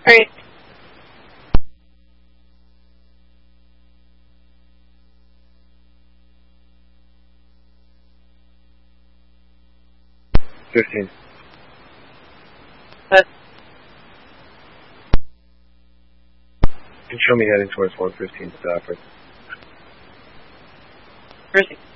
Alright. $15. You can show me heading towards 115 Stafford. Where's he?